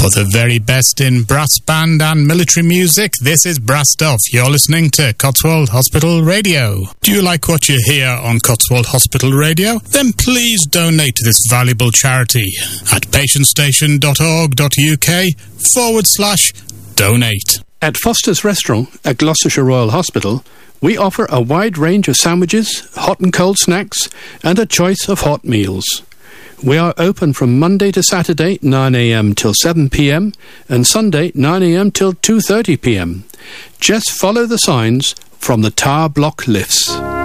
For the very best in brass band and military music, this is Brass Stuff. You're listening to Cotswold Hospital Radio. Do you like what you hear on Cotswold Hospital Radio? Then please donate to this valuable charity at patientstation.org.uk/donate. At Foster's Restaurant at Gloucestershire Royal Hospital, we offer a wide range of sandwiches, hot and cold snacks, and a choice of hot meals. We are open from Monday to Saturday, 9 a.m. till 7 p.m. and Sunday, 9 a.m. till 2:30 p.m. Just follow the signs from the tower block lifts.